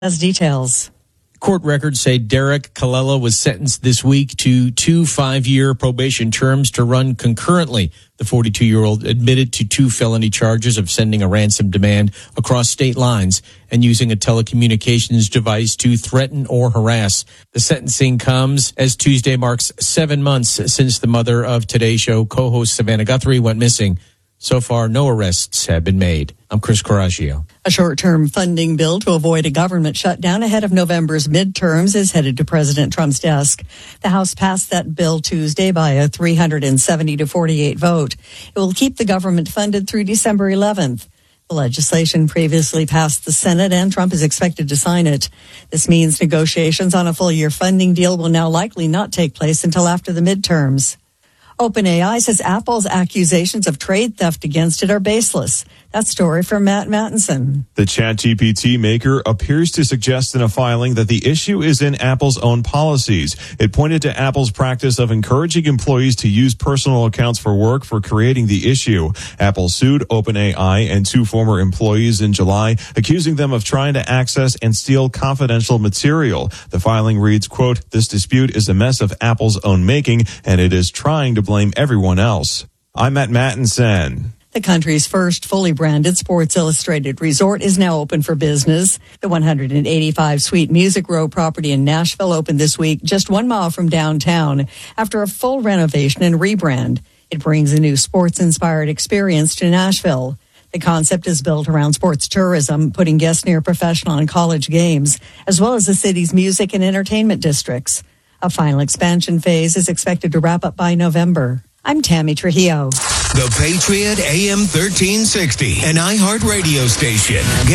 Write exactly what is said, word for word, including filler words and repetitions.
As details. Court records say Derek Colella was sentenced this week to two five-year probation terms to run concurrently. The forty-two-year-old admitted to two felony charges of sending a ransom demand across state lines and using a telecommunications device to threaten or harass. The sentencing comes as Tuesday marks seven months since the mother of Today Show co-host Savannah Guthrie went missing. So far, no arrests have been made. I'm Chris Coraggio. A short-term funding bill to avoid a government shutdown ahead of November's midterms is headed to President Trump's desk. The House passed that bill Tuesday by a three hundred seventy to forty-eight vote. It will keep the government funded through December eleventh. The legislation previously passed the Senate, and Trump is expected to sign it. This means negotiations on a full-year funding deal will now likely not take place until after the midterms. OpenAI says Apple's accusations of trade theft against it are baseless. That story from Matt Mattinson. The ChatGPT maker appears to suggest in a filing that the issue is in Apple's own policies. It pointed to Apple's practice of encouraging employees to use personal accounts for work for creating the issue. Apple sued OpenAI and two former employees in July, accusing them of trying to access and steal confidential material. The filing reads, quote, "This dispute is a mess of Apple's own making, and it is trying to blame everyone else." I'm Matt Mattinson. The country's first fully branded Sports Illustrated resort is now open for business. The one hundred eighty-five suite Music Row property in Nashville opened this week, just one mile from downtown, after a full renovation and rebrand. It brings a new sports-inspired experience to Nashville. The concept is built around sports tourism, putting guests near professional and college games, as well as the city's music and entertainment districts. A final expansion phase is expected to wrap up by November. I'm Tammy Trujillo. The Patriot A M thirteen sixty, an iHeart radio station.